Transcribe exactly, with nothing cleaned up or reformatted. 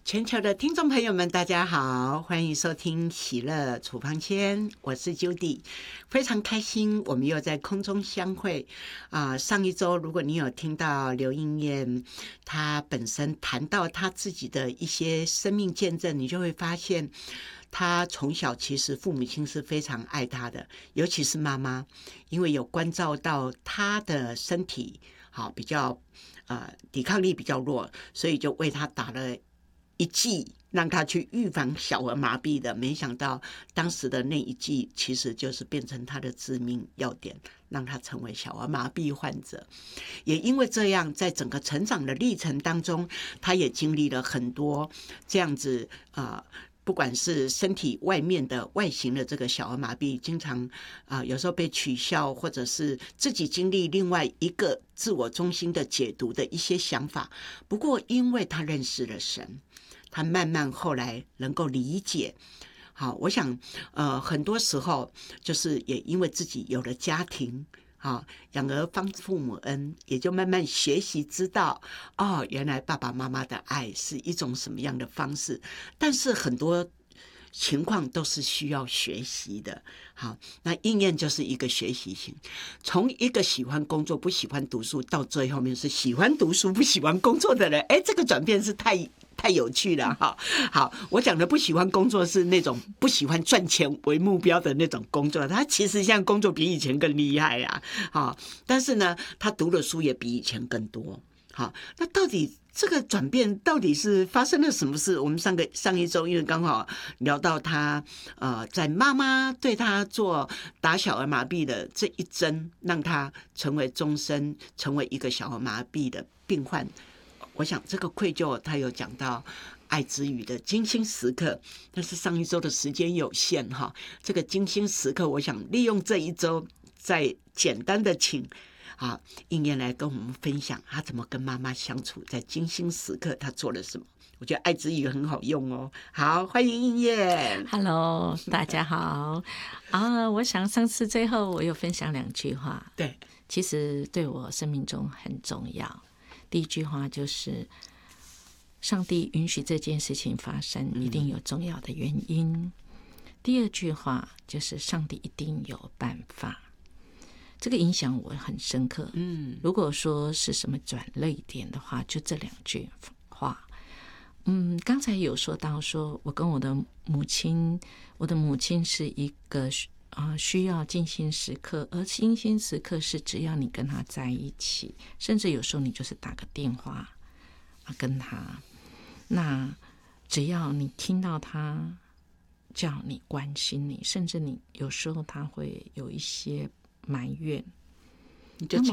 全球的听众朋友们，大家好，欢迎收听喜乐处方签，我是 Judy， 非常开心我们又在空中相会啊、呃！上一周如果你有听到刘英燕她本身谈到她自己的一些生命见证，你就会发现她从小其实父母亲是非常爱她的，尤其是妈妈，因为有关照到她的身体好比较呃抵抗力比较弱，所以就为她打了一剂让他去预防小儿麻痹的，没想到当时的那一剂其实就是变成他的致命要点，让他成为小儿麻痹患者。也因为这样，在整个成长的历程当中，他也经历了很多这样子啊、呃，不管是身体外面的外形的这个小儿麻痹，经常啊、呃、有时候被取笑，或者是自己经历另外一个自我中心的解读的一些想法。不过因为他认识了神，他慢慢后来能够理解。好，我想呃很多时候就是也因为自己有了家庭，好，养儿方父母恩，也就慢慢学习知道哦，原来爸爸妈妈的爱是一种什么样的方式。但是很多情况都是需要学习的。好，那应验就是一个学习型，从一个喜欢工作不喜欢读书，到最后面是喜欢读书不喜欢工作的人。哎，这个转变是太太有趣了哈！好，我讲的不喜欢工作是那种不喜欢赚钱为目标的那种工作，他其实现在工作比以前更厉害啊！好，但是呢，他读的书也比以前更多。好，那到底这个转变到底是发生了什么事？我们上个上一周因为刚好聊到他呃，在妈妈对他做打小儿麻痹的这一针，让他成为终身成为一个小儿麻痹的病患。我想这个愧疚他有讲到爱之语的精心时刻，但是上一周的时间有限哈，这个精心时刻我想利用这一周再简单的请啊应燕来跟我们分享他怎么跟妈妈相处，在精心时刻他做了什么。我觉得爱之语很好用哦。好，欢迎应燕。 Hello， 大家好啊！我想上次最后我有分享两句话， 对， 其实对我生命中很重要。第一句话就是上帝允许这件事情发生，一定有重要的原因。嗯、第二句话就是上帝一定有办法。这个影响我很深刻。嗯，如果说是什么转捩点的话，就这两句话。嗯，刚才有说到说我跟我的母亲，我的母亲是一个啊，需要静心时刻，而静心时刻是只要你跟他在一起，甚至有时候你就是打个电话啊跟他，那只要你听到他叫你关心你，甚至你有时候他会有一些埋怨， 你就倾